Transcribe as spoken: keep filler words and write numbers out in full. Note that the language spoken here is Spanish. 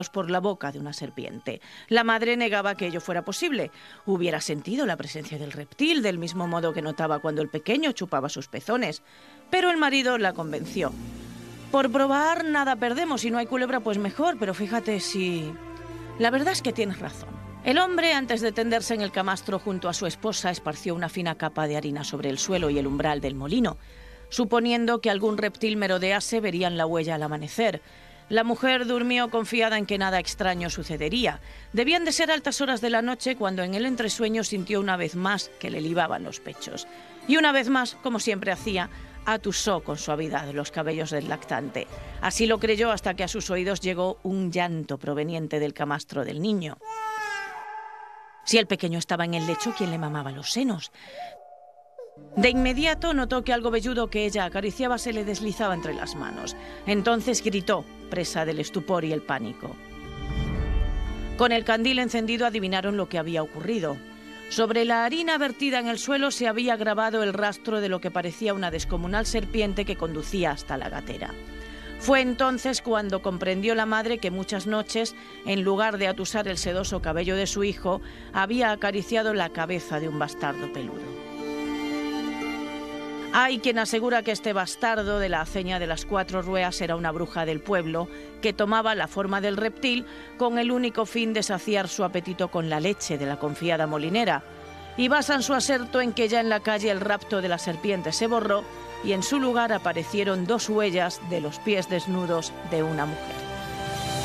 por la boca de una serpiente. La madre negaba que ello fuera posible. Hubiera sentido la presencia del reptil del mismo modo que notaba cuando el pequeño chupaba sus pezones. Pero el marido la convenció. Por probar nada perdemos, si no hay culebra pues mejor, pero fíjate si... La verdad es que tienes razón. El hombre, antes de tenderse en el camastro junto a su esposa, esparció una fina capa de harina sobre el suelo y el umbral del molino. Suponiendo que algún reptil merodease, verían la huella al amanecer. La mujer durmió confiada en que nada extraño sucedería. Debían de ser altas horas de la noche cuando en el entresueño sintió una vez más que le libaban los pechos. Y una vez más, como siempre hacía, atusó con suavidad los cabellos del lactante. Así lo creyó hasta que a sus oídos llegó un llanto proveniente del camastro del niño. Si el pequeño estaba en el lecho, ¿quién le mamaba los senos? De inmediato notó que algo velludo que ella acariciaba se le deslizaba entre las manos. Entonces gritó, presa del estupor y el pánico. Con el candil encendido adivinaron lo que había ocurrido. Sobre la harina vertida en el suelo se había grabado el rastro de lo que parecía una descomunal serpiente que conducía hasta la gatera. Fue entonces cuando comprendió la madre que muchas noches, en lugar de atusar el sedoso cabello de su hijo, había acariciado la cabeza de un bastardo peludo. Hay quien asegura que este bastardo de la aceña de las cuatro rueas era una bruja del pueblo que tomaba la forma del reptil con el único fin de saciar su apetito con la leche de la confiada molinera, y basan su aserto en que ya en la calle el rapto de la serpiente se borró y en su lugar aparecieron dos huellas de los pies desnudos de una mujer.